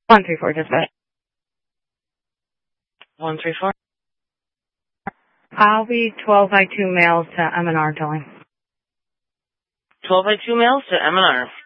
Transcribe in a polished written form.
134, dispatch. 134. I'll be 12 by 2 mails to M&R towing. 12 by 2 mails to M&R.